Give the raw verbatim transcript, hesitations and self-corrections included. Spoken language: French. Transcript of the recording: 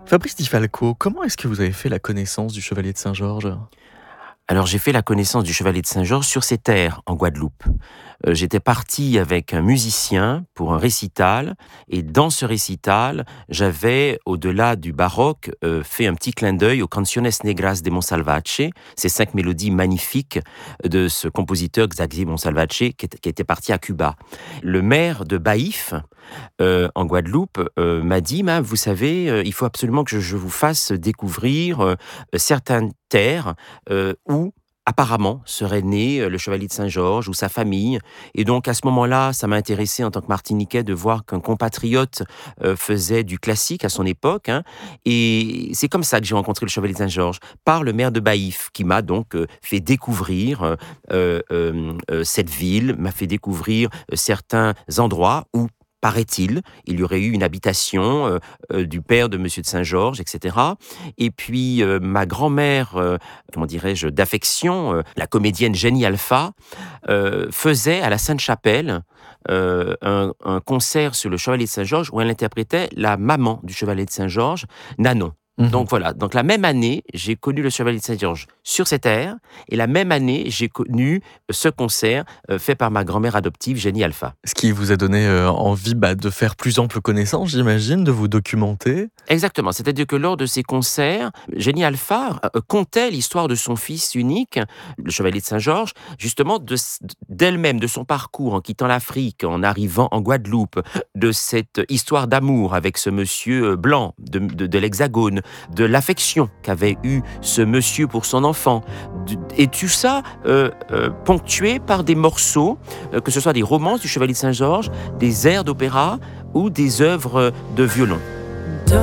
Fabrice Di Falco, comment est-ce que vous avez fait la connaissance du Chevalier de Saint-Georges? Alors j'ai fait la connaissance du Chevalier de Saint-Georges sur ses terres, en Guadeloupe. Heu, j'étais parti avec un musicien pour un récital et dans ce récital, j'avais, au-delà du baroque, heu, fait un petit clin d'œil aux Canciones Negras de Monsalvatche, ces cinq mélodies magnifiques de ce compositeur Xavier Monsalvatche qui était qui était parti à Cuba. Le maire de Baïf, heu, en Guadeloupe, heu, m'a dit: «Ben, vous savez, heu, il faut absolument que je je vous fasse découvrir, heu, certaines terres, heu, où apparemment serait né, heu, le chevalier de Saint-Georges ou sa famille». Et donc à ce moment-là, ça m'a intéressé en tant que Martiniquais de voir qu'un compatriote, heu, faisait du classique à son époque, hein, et c'est comme ça que j'ai rencontré le chevalier de Saint-Georges, par le maire de Baïf qui m'a donc, heu, fait découvrir, heu heu, hem, heu, cette ville, m'a fait découvrir, heu, certains endroits où, paraît-il, il y aurait eu une habitation, heu heu, du père de monsieur de Saint-Georges et cetera. Et puis, heu, ma grand-mère, heu, comment dirais-je, d'affection, heu, la comédienne Jenny Alpha, heu, faisait à la Sainte-Chapelle, heu, un un concert sur le Chevalier de Saint-Georges où elle interprétait la maman du Chevalier de Saint-Georges, Nanon. Mmh. Donc voilà, donc la même année, j'ai connu le Chevalier de Saint-Georges sur cette aire et la même année, j'ai connu ce concert, heu, fait par ma grand-mère adoptive Jenny Alpha. Ce qui vous a donné, heu, envie, bah, de faire plus ample connaissance, j'imagine, de vous documenter? Exactement, c'est-à-dire que lors de ces concerts, Jenny Alpha heu, contait l'histoire de son fils unique, le chevalier de Saint-Georges, justement de s d'elle-même, de son parcours en quittant l'Afrique, en arrivant en Guadeloupe, de cette histoire d'amour avec ce monsieur, heu, blanc de de de l'Hexagone, de l'affection qu'avait eu ce monsieur pour son enfant, du et tout ça, heu heu, ponctué par des morceaux, heu, que ce soit des romances du chevalier de Saint-Georges, des airs d'opéra ou des œuvres de violon.